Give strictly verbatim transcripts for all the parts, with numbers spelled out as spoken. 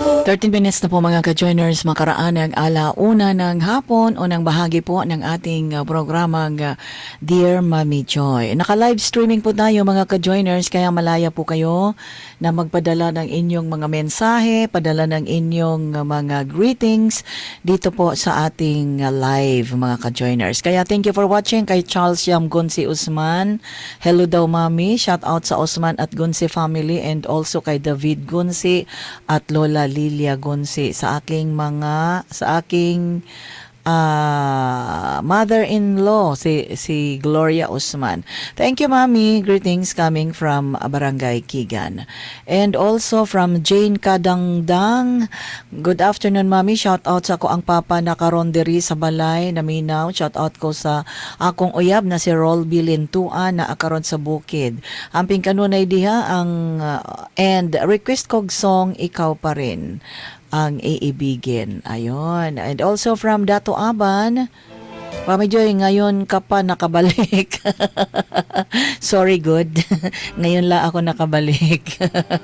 thirteen minutes na po mga ka-joiners, makaraan ang alauna ng hapon o ng bahagi po ng ating uh, programang uh, Dear Mommy Joy. Naka-live streaming po tayo mga ka-joiners, kaya malaya po kayo na magpadala ng inyong mga mensahe, padala ng inyong uh, mga greetings dito po sa ating uh, live mga ka-joiners. Kaya thank you for watching kay Charles Yam Gunsi Usman. Hello daw Mami, shout out sa Usman at Gunsi family, and also kay David Gunsi at Lola Lilia Gunsi, sa aking mga sa aking uh, mother-in-law si si Gloria Usman. Thank you Mami. Greetings coming from Barangay Kigan. And also from Jane Kadangdang. Good afternoon Mami. Shout out sa ako ang papa na karon diri sa balay na Minaw. Shout out ko sa akong uyab na si Rol Bilintuan na akaron sa bukid. Amping kanunay diha ang uh, and request kog song Ikaw Pa Rin ang iibigin. Ayon. And also from Dato Aban, Mami Joy, ngayon ka pa nakabalik. Sorry, good. Ngayon la ako nakabalik.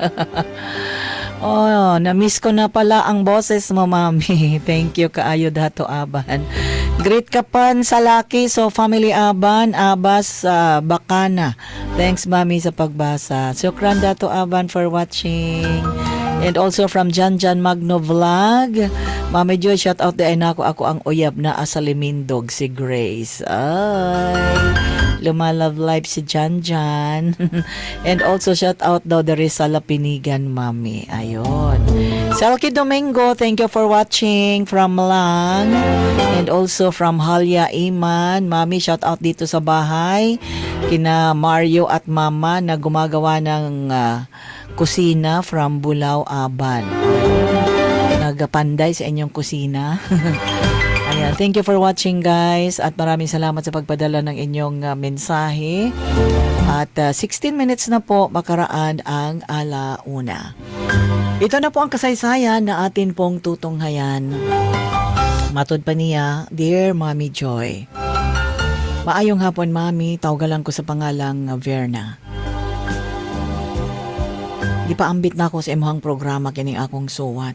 Oh, na-miss ko na pala ang boses mo, Mami. Thank you kaayo, Dato Aban. Great kapan sa laki. So, family Aban, Abas, uh, Bakana. Thanks, Mami, sa pagbasa. Sukran, Dato Aban, for watching. And also from Jan Jan Magno Vlog. Mami Joy, shout out din ako. Ako ang uyab na asalimindog si Grace. Ay, lumalove life si Jan Jan. And also shout out daw dari sa Lapinigan, Mami. Ayun. Selkie Domingo, thank you for watching from Malang. And also from Halya Iman. Mami, shout out dito sa bahay. Kina Mario at Mama na gumagawa ng uh, kusina from Bulao, Aban. Nagapanday sa inyong kusina. Ayan, thank you for watching guys, at maraming salamat sa pagpadala ng inyong uh, mensahe. At uh, sixteen minutes na po makaraan ang alauna. Ito na po ang kasaysayan na atin pong tutunghayan. Matod pa niya, Dear Mommy Joy. Maayong hapon Mami, tawagalan ko sa pangalang uh, Verna. Di pa ambit na ako sa imuhang programa kining akong suwat.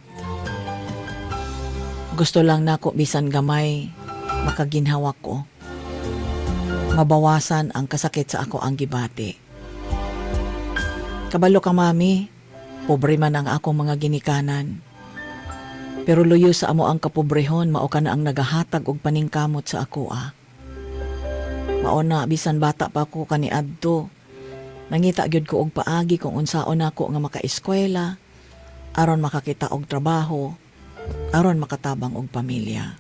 Gusto lang na ako bisan gamay makaginhawa ko. Mabawasan ang kasakit sa ako ang gibati. Kabalo ka Mami, pobre man ang akong mga ginikanan. Pero luyo sa amo ang kapobrehon, mao ka na ang nagahatag og paningkamot sa ako ah. Mao na bisan bata pa ako kaniadto. Nangita gyud ko og paagi kung unsaon ako nga makaeskwela, aron makakita og trabaho, aron makatabang og pamilya.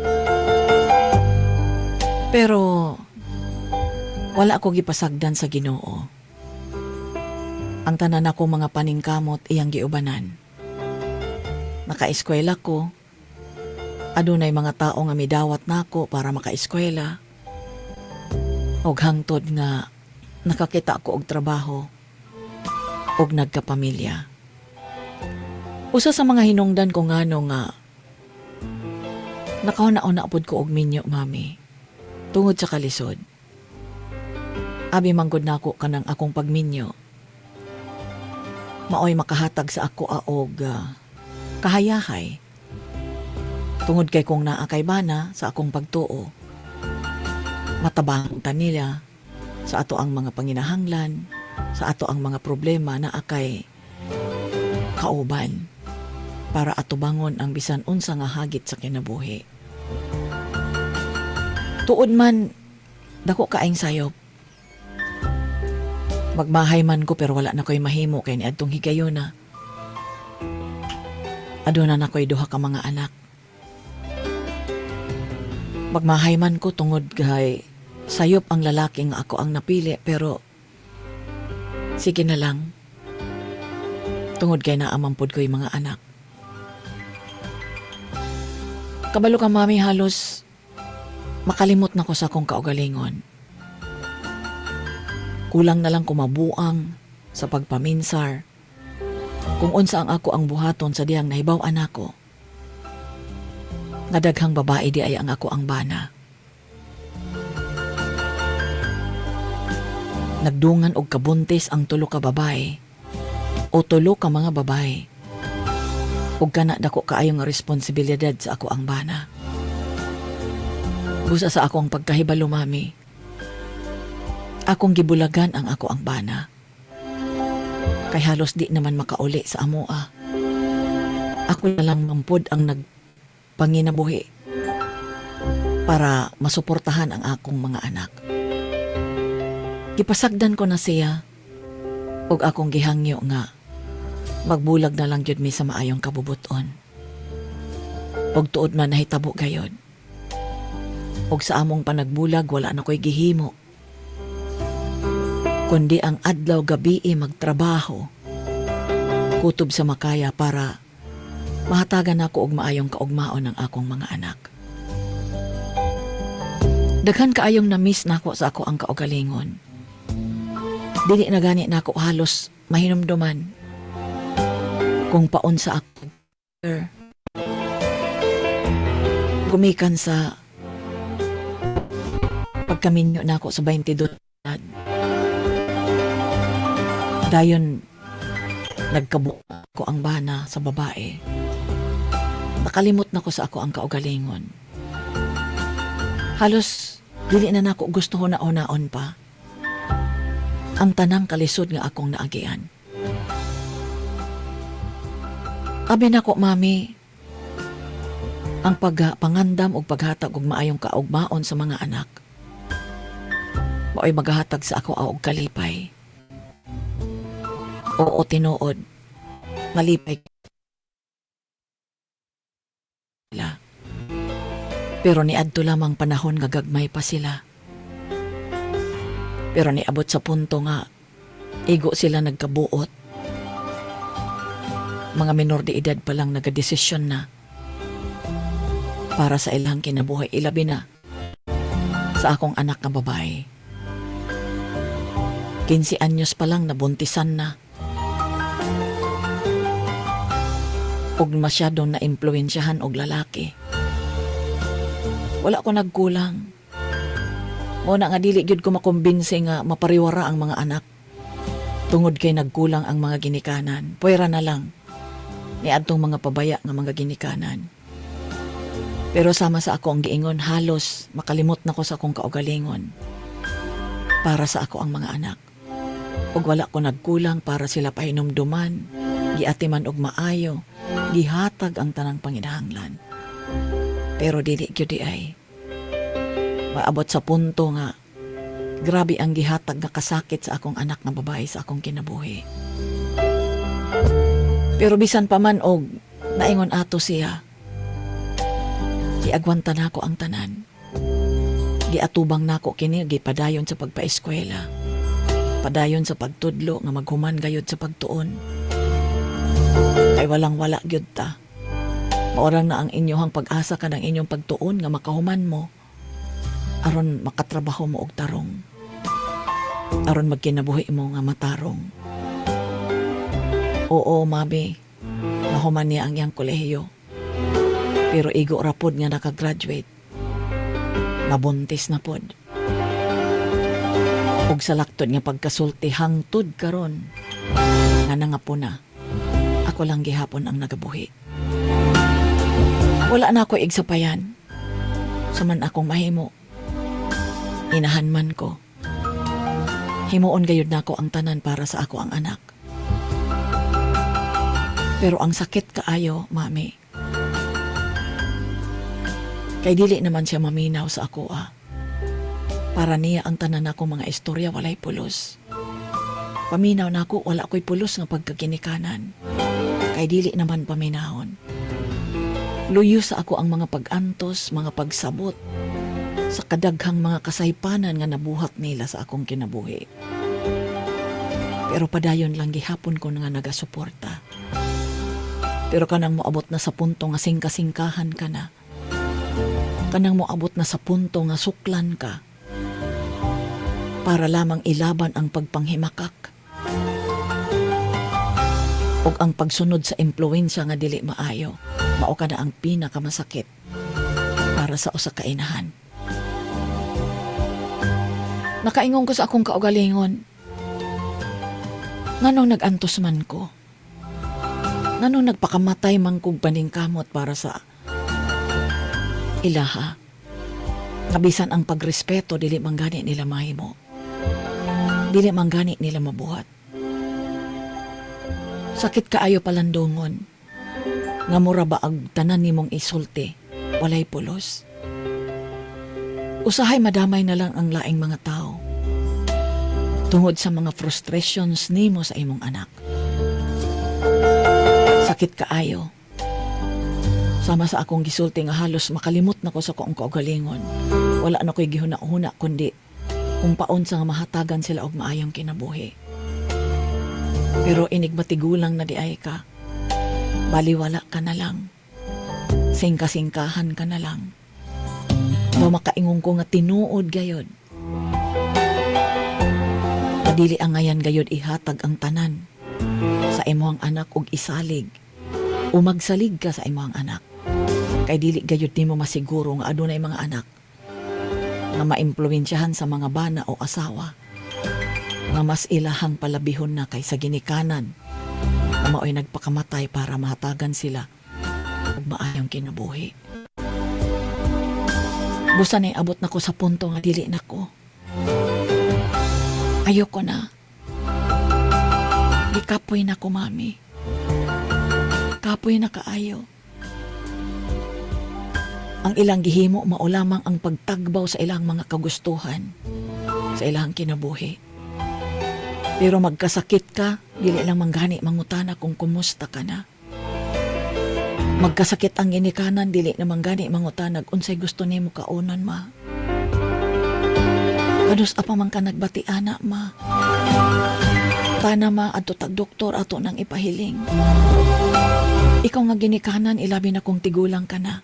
Pero wala ako gipasagdan sa Ginoo. Ang tanan ako mga paningkamot iyang giubanan. Nakaeskwela ko, adunay mga tao nga midawat nako para makaeskwela. Og hangtod nga nakakita ako og trabaho og nagkapamilya. Usa sa mga hinungdan ko ngano nga nakauna-una pud ko og minyo Mami tungod sa kalisod. Abi manggod nako kanang akong pagminyo. Maoy makahatag sa ako og uh, kahayahay. Tungod kay kung naa kay bana sa akong pagtuo. Matabang ta nila sa ato ang mga panginahanglan, sa ato ang mga problema na akay kauban para ato bangon ang bisan unsa nga hagit sa kinabuhi. Tuod man dako kaayong sayop. Magmahay man ko pero wala na ko'y mahimo kay niadtong higayona. Aduna na ko'y duha ka mga anak. Magmahay man ko tungod kay sayop ang lalaki nga ako ang napili, pero sige na lang. Tungod kay naamampod ko yung mga anak. Kabalo ka Mami, halos makalimot na ko sa akong kaugalingon. Kulang na lang kumabuang sa pagpaminsar kung unsa ang ako ang buhaton sa diyang nahibaw-an ako. Nga daghang babae di ay ang ako ang bana. Nagdungan og kabuntis ang tulo ka babae o tulo ka mga babae. ug kana dako kaayo nga responsibilidad sa ako ang bana. Busa sa ako ang pagkahibalo, mami, akong gibulagan ang ako ang bana. Kay halos di naman makauli sa amoa. Ako na lang mampod ang nagpanginabuhi para masuportahan ang akong mga anak. Gipasagdan ko na siya ug akong gihangyo nga magbulag na lang gyud mi sa maayong kabubuton. Ug tuod man nahitabo gayod. Ug sa among panagbulag wala na ko'y gihimo kundi ang adlaw gabi magtrabaho kutob sa makaya para mahatagan ako og maayong kaugmaon ng akong mga anak. Daghan kaayong na-miss nako sa ako ang kaugalingon. Dili na gani nako halos mahinumduman kung paon sa ako gumikan sa pagkaminyo nako sa twenty-two edad. Dayon nagkabuo ko ang bana sa babae. Nakalimot na ko sa ako ang kaugalingon. Halos dili na nako gusto ho na-onaon pa ang tanang kalisod nga akong naagian. Abi nako, mami, ang pagpangandam o paghatag og maayong kaugmaon sa mga anak mao'y maghatag sa ako og kalipay. Oo, tinuod, malipay sila. Pero niadto lamang panahon nga gagmay pa sila. Pero niabot sa punto nga igo sila nagkabuot. Mga minor de edad pa lang nagadesisyon na para sa ilang kinabuhi, ilabi na sa akong anak na babae. quince anyos pa lang nabuntisan na. Og masyadong na-impluensyahan og lalaki. Wala ko nagkulang. Muna nga dili gyud ko makumbinse nga mapariwara ang mga anak. Tungod kay nagkulang ang mga ginikanan. Puwera na lang ni adtong mga pabaya nga mga ginikanan. Pero sama sa ako ang giingon, halos makalimot na ko sa akong kaugalingon para sa ako ang mga anak. Ug wala ko nagkulang para sila pahinumduman, giatiman og maayo, gihatag ang tanang panginahanglan. Pero dili gyud di ay maabot sa punto nga grabe ang gihatag nga kasakit sa akong anak na babae sa akong kinabuhi. Pero bisan pa man og naingon ato siya, giagwanta nako ang tanan. Giatubang nako kini, gipadayon sa pagpaeskwela, padayon sa pagtudlo nga maghuman gayud sa pagtuon. Kay walang wala gyud ta. Maorang na ang inyong pag-asa ka ng inyong pagtuon nga makahuman mo aron makatrabaho mo og tarong. Aron magkinabuhi mo nga matarong. Oo, mami, nahuman niya ang iyang kolehiyo. Pero igo rapod nga nakagraduate. Nabuntis na pod. Og sa laktod nga pagkasulti hangtod karon nga nangapo na. Ako lang gihapon ang nagabuhi. Wala na ako igsapayan. Saman akong mahimo. Inahan man ko. Himuon gayud nako ang tanan para sa ako ang anak. Pero ang sakit kaayo, mami. Kay dili naman siya maminaw sa ako, ah. Para niya ang tanan ako mga istorya walay pulos. Paminaw nako wala ko'y pulos nga pagkaginikanan. Kay dili naman paminahon. Luyo sa ako ang mga pag-antos, mga pagsabot sa kadaghang mga kasaypanan nga nabuhat nila sa akong kinabuhi. Pero padayon lang gihapon ko nga nagasuporta. Pero kanang moabot na sa punto nga singka-singkahan ka na. Kanang moabot na sa punto nga suklan ka para lamang ilaban ang pagpanghimakak ug ang pagsunod sa impluwensya nga dili maayo. Mao ka na ang pinakamasakit para sa usa ka inahan. Nakaingon ko sa akong kaugalingon, nganong nag-antos man ko. Nganong nagpakamatay man kog paningkamot para sa ilaha. Kabisan ang pagrespeto dili man gani nila mahimo. Dili man gani nila mabuhat. Sakit kaayo palandungon. Nga mura ba ang tanan nimong isulti, walay pulos. Usahay madamay na lang ang laing mga tao. Tungod sa mga frustrations nimo sa imong anak. Sakit kaayo. Sama sa akong gisulti nga halos makalimot na ko sa kong kaugalingon. Wala na ko'y gihuna-huna kundi kung paon sa nga mahatagan sila og maayong kinabuhi. Pero inig matigulang na di ay ka. Baliwala ka na lang. Singka-singkahan ka na lang. Wa makaingon ko nga tinuod gayod. Dili ang ngayan gayod ihatag ang tanan sa imong anak ug isalig o magsalig ka sa imong anak. Kay dili gayud nimo masiguro nga adunay mga anak nga maimpluwensyahan sa mga bana o asawa nga mas ilahang palabihon na kaysa ginikanan na mao'y nagpakamatay para mahatagan sila ug maayong kinabuhi. Busa na abot nako sa punto nga dili nako. Ayoko na. Di kapoy na ko, mami. Kapoy na kaayo. Ang ilang gihimo maulamang ang pagtagbaw sa ilang mga kagustuhan, sa ilang kinabuhi. Pero magkasakit ka, dili lang manggani mangutana kung kumusta ka na. Magkasakit ang ginikanan, dili na manggani mangutana unsay gusto nimo kaunon, ma. Kadus apa man ka nagbati anak, ma. Tana ma adto tag doktor ato nang ipahiling. Ikaw nga ginikanan ilabi na kong tigulang ka na.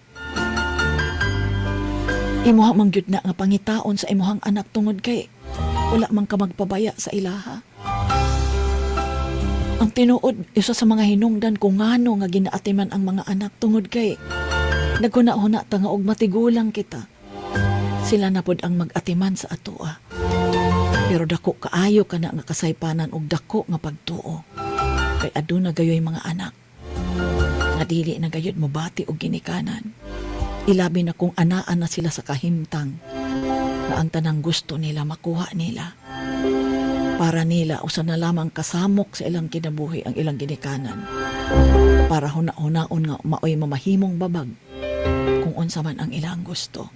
Imuha man gyud na nga pangitaon sa imuhang anak tungod kay wala man ka magpabaya sa ilaha. Ang tinuod isa sa mga hinungdan kung ngano nga ginaatiman ang mga anak tungod kay naguna-huna ta nga og matigulang kita. Sila na pod ang mag-atiman sa atoa. Pero dako kaayo ka na nga kasaypanan og dako nga pagtuo. Kay aduna gayoy mga anak. Nga dili na gayud mo bati og ginikanan. Ilabi na kung anaan na sila sa kahimtang na ang tanang gusto nila makuha nila. Para nila usa na lamang kasamok sa ilang kinabuhi ang ilang ginikanan. Para huna-hunaon nga maoy mamahimong babag kung unsa man ang ilang gusto.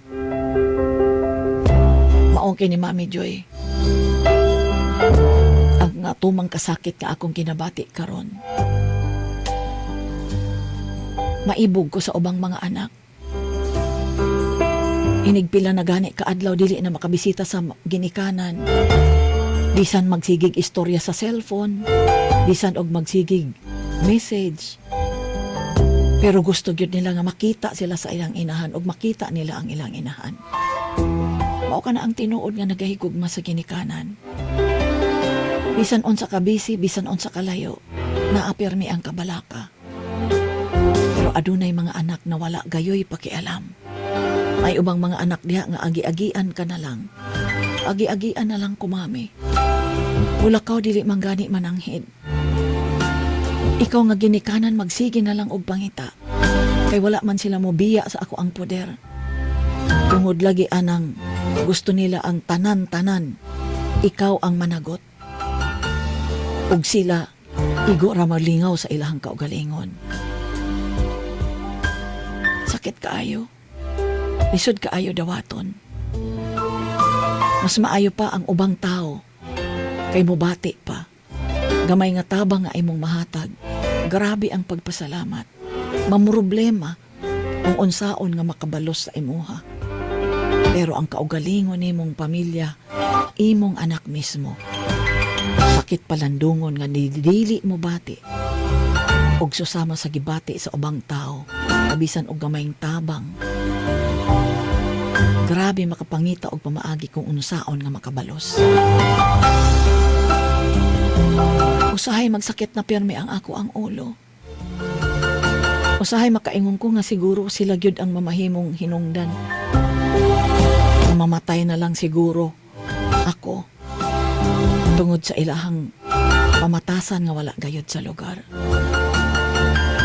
Maong ni Mami Joy. Ang nga tumang kasakit nga akong kinabati karon. Maibog ko sa ubang mga anak. Inigpila na gani kaadlaw dili na makabisita sa ginikanan. Bisan magsigig istorya sa cellphone, bisan og magsigig message. Pero gusto gyud nila nga makita sila sa ilang inahan og makita nila ang ilang inahan. Mao ka na ang tinuod nga nagahigugma sa ginikanan. Bisan unsa ka busy, bisan unsa ka layo, naapirmi ang kabalaka. Pero adunay mga anak na wala gayoy pakialam. May ubang mga anak diha nga agi-agian ka na lang. Agi-agian na lang kumami. Wala ka dili manggani mananghid. Ikaw nga ginikanan magsige na lang og pangita. Kay wala man sila mo biya sa ako ang poder. Tungod lagi anang gusto nila ang tanan-tanan. Ikaw ang managot. Ug sila igo ra malingaw sa ilahang kaugalingon. Sakit kaayo. Lisod kaayo dawaton. Mas maayo pa ang ubang tao. Kay mubati pa. Gamay nga tabang nga imong mahatag. Grabe ang pagpasalamat. Mamroblema kung unsaon nga makabalos sa imuha. Pero ang kaugalingon nimong pamilya, imong anak mismo. Sakit palandungon nga nidili mo bati. Og susama sa gibati sa ubang tao, kabisan og gamayng tabang. Grabe makapangita og pamaagi kung unsaon nga makabalos. Usahay magsakit na pirmi ang ako ang ulo. Usahay makaingon ko nga siguro sila gyud ang mamahimong hinungdan. Mamatay na lang siguro ako tungod sa ilahang pamatasan nga wala gayud sa lugar.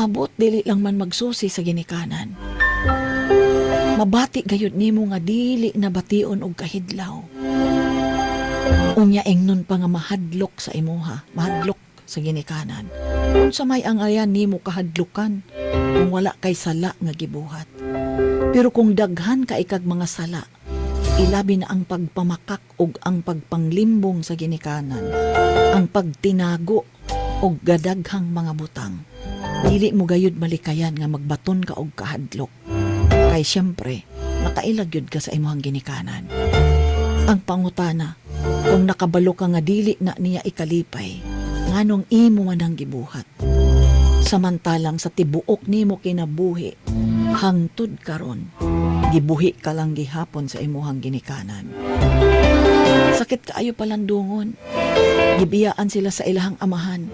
Maabot dili lang man magsusi sa ginikanan. Mabati gayud nimo nga dili na bation og kahidlaw. Unya ingnon pa nga mahadlok sa imuha, mahadlok sa ginikanan. Unsa may ang ayan nimo kahadlukan kung wala kay sala nga gibuhat. Pero kung daghan ka ikag mga sala, ilabi na ang pagpamakak ug ang pagpanglimbong sa ginikanan, ang pagtinago og gadaghang mga butang. Dili mo gayud malikayan nga magbaton ka og kahadlok. Kay siyempre, nakailag yun ka sa imuhang ginikanan. Ang pangutana, kung nakabalo ka nga dili na niya ikalipay, nganong imo man ang gibuhat. Samantalang sa tibuok nimo kinabuhi, hangtod karon, gibuhi ka lang gihapon sa imuhang ginikanan. Sakit kaayo palandungon, gibiyaan sila sa ilahang amahan.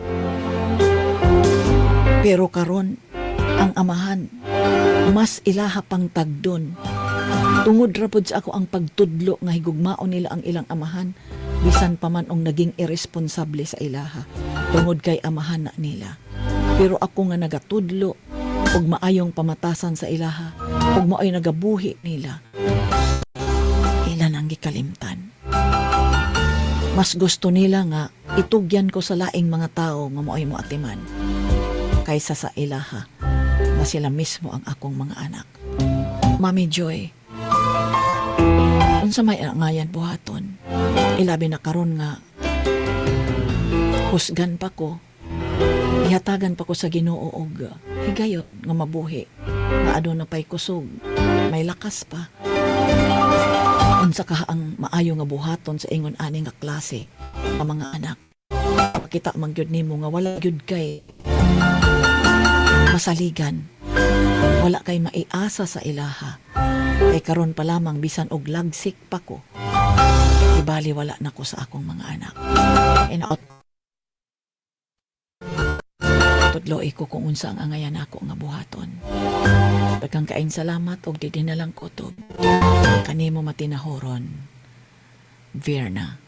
Pero karon, ang amahan, mas ilaha pang tagdon. Tungod ra pud sa ako ang pagtudlo nga higugmaon nila ang ilang amahan, bisan pa man ong naging irresponsable sa ilaha, tungod kay amahan na nila. Pero ako nga nagatudlo, ug maayong pamatasan sa ilaha, ug maay nagabuhi nila, ilan ang gikalimtan. Mas gusto nila nga itugyan ko sa laing mga tao nga maay mo atiman, kaysa sa ilaha na sila mismo ang akong mga anak. Mami Joy, unsa may angayan buhaton, ilabi na karon nga husgan pa ko, ihatagan pa ko sa Ginoo og higayon nga mabuhi, nga aduna pay kusog, may lakas pa. Unsa ka ang maayo nga buhaton sa ingon ani nga klase nga mga anak. Pakita man gyud nimo nga wala gyud kay masaligan, wala kay maiasa sa ilaha. Kay karon pa lamang bisan og lagsik pa ko, ibali wala na ko sa akong mga anak. Inaot tudloy ko kung unsa ang angayan ako nga buhaton. Daghang kaayong salamat og di din na lang kutob kanimo matinahoron, Verna.